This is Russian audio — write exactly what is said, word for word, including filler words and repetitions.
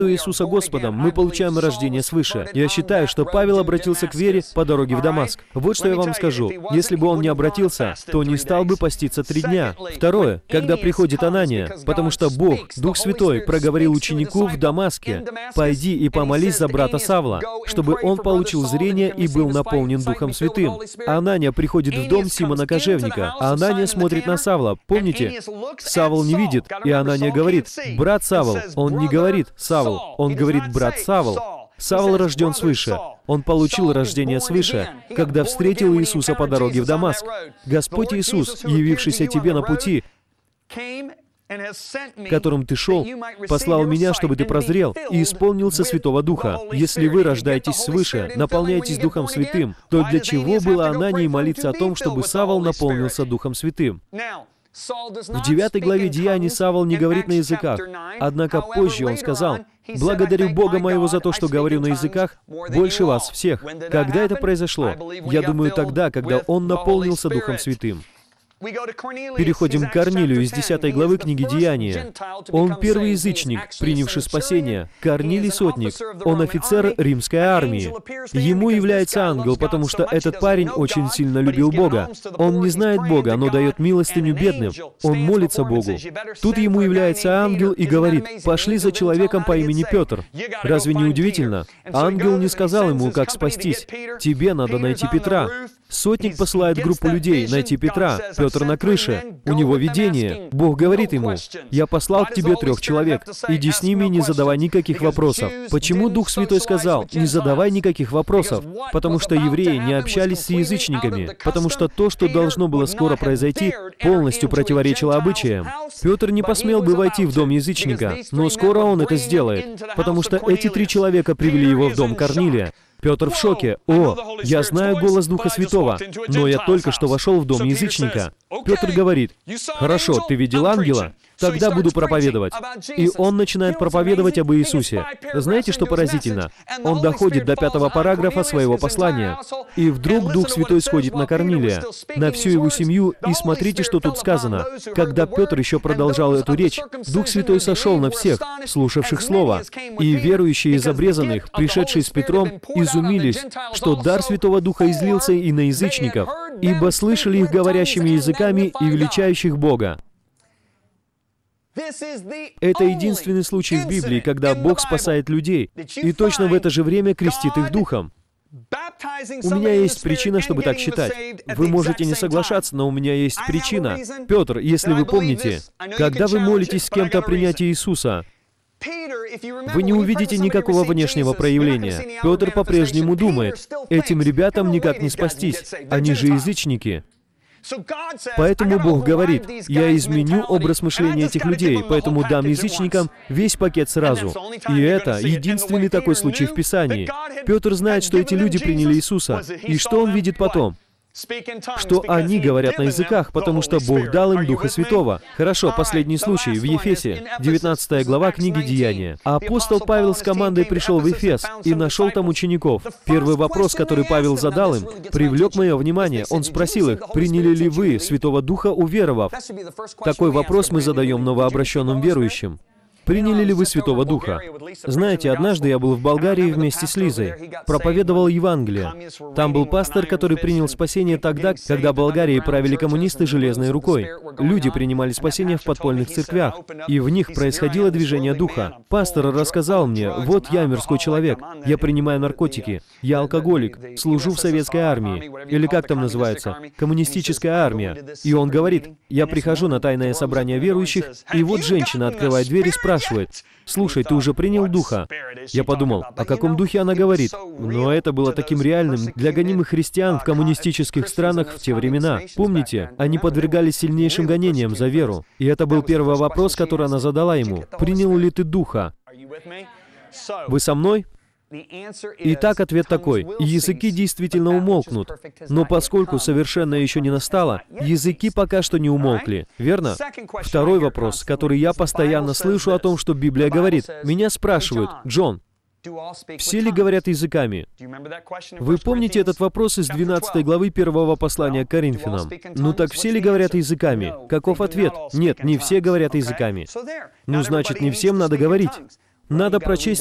Иисуса Господом, мы получаем рождение свыше. Я считаю, что Павел обратился к вере по дороге в Дамаск. Вот что я вам скажу. Если бы он не обратился, то не стал бы поститься три дня. Второе, когда приходит Анания, потому что Бог, Дух Святой, проговорил ученику в Дамаске: «Пойди и помолись за брата Савла, чтобы он получил зрение и был наполнен Духом Святым». Анания приходит в дом Симона Кожевника, а Анания смотрит на Савла. Помните? Савл не видит, и Анания говорит: «Брат Савл». Он не говорит: «Савл». Он говорит: «Брат Савл». Савл рожден свыше. Он получил рождение свыше, когда встретил Иисуса по дороге в Дамаск. Господь Иисус, явившийся тебе на пути, которым ты шел, послал меня, чтобы ты прозрел и исполнился Святого Духа. Если вы рождаетесь свыше, наполняетесь Духом Святым, то для чего было Анании молиться о том, чтобы Савл наполнился Духом Святым? В девятой главе Деяний Савл не говорит на языках, однако позже он сказал: «Благодарю Бога моего за то, что говорю на языках больше вас всех». Когда это произошло? Я думаю, тогда, когда он наполнился Духом Святым. Переходим к Корнилию из десятой главы книги Деяния. Он первый язычник, принявший спасение. Корнилий Сотник. Он офицер римской армии. Ему является ангел, потому что этот парень очень сильно любил Бога. Он не знает Бога, но дает милостыню бедным. Он молится Богу. Тут ему является ангел и говорит: «Пошли за человеком по имени Петр». Разве не удивительно? Ангел не сказал ему, как спастись. «Тебе надо найти Петра». Сотник посылает группу людей найти Петра. Петр на крыше. У него видение. Бог говорит ему: «Я послал к тебе трех человек. Иди с ними и не задавай никаких вопросов». Почему Дух Святой сказал: «Не задавай никаких вопросов»? Потому что евреи не общались с язычниками. Потому что то, что должно было скоро произойти, полностью противоречило обычаям. Петр не посмел бы войти в дом язычника, но скоро он это сделает, потому что эти три человека привели его в дом Корнилия. Петр в шоке. «О, я знаю голос Духа Святого, но я только что вошел в дом язычника». Петр говорит: «Хорошо, ты видел ангела? Тогда буду проповедовать». И он начинает проповедовать об Иисусе. Знаете, что поразительно? Он доходит до пятого параграфа своего послания. И вдруг Дух Святой сходит на Корнилия, на всю его семью, и смотрите, что тут сказано. Когда Петр еще продолжал эту речь, Дух Святой сошел на всех, слушавших Слово, и верующие из обрезанных, пришедшие с Петром, изумились, что дар Святого Духа излился и на язычников, ибо слышали их говорящими языками и величающих Бога. Это единственный случай в Библии, когда Бог спасает людей, и точно в это же время крестит их Духом. У меня есть причина, чтобы так считать. Вы можете не соглашаться, но у меня есть причина. Петр, если вы помните, когда вы молитесь с кем-то о принятии Иисуса, вы не увидите никакого внешнего проявления. Петр по-прежнему думает: этим ребятам никак не спастись, они же язычники. Поэтому Бог говорит: «Я изменю образ мышления этих людей, поэтому дам язычникам весь пакет сразу». И это единственный такой случай в Писании. Петр знает, что эти люди приняли Иисуса. И что он видит потом? Что они говорят на языках, потому что Бог дал им Духа Святого. Хорошо, последний случай в Ефесе, девятнадцатая глава книги Деяния. А апостол Павел с командой пришел в Ефес и нашел там учеников. Первый вопрос, который Павел задал им, привлек мое внимание. Он спросил их: «Приняли ли вы Святого Духа, уверовав?» Такой вопрос мы задаем новообращенным верующим. Приняли ли вы Святого Духа? Знаете, однажды я был в Болгарии вместе с Лизой, проповедовал Евангелие. Там был пастор, который принял спасение тогда, когда Болгарией правили коммунисты железной рукой. Люди принимали спасение в подпольных церквях, и в них происходило движение Духа. Пастор рассказал мне: «Вот я мирской человек, я принимаю наркотики, я алкоголик, служу в советской армии», или как там называется, коммунистическая армия. И он говорит: «Я прихожу на тайное собрание верующих, и вот женщина открывает дверь и спрашивает: слушай, ты уже принял Духа?» Я подумал, о каком Духе она говорит? Но это было таким реальным для гонимых христиан в коммунистических странах в те времена. Помните, они подвергались сильнейшим гонениям за веру. И это был первый вопрос, который она задала ему: «Принял ли ты Духа?» Вы со мной? Итак, ответ такой: языки действительно умолкнут, но поскольку совершенно еще не настало, языки пока что не умолкли, верно? Второй вопрос, который я постоянно слышу о том, что Библия говорит. Меня спрашивают: «Джон, все ли говорят языками?» Вы помните этот вопрос из двенадцатой главы первого послания к Коринфянам? Ну так все ли говорят языками? Каков ответ? Нет, не все говорят языками. Ну значит, не всем надо говорить. Надо прочесть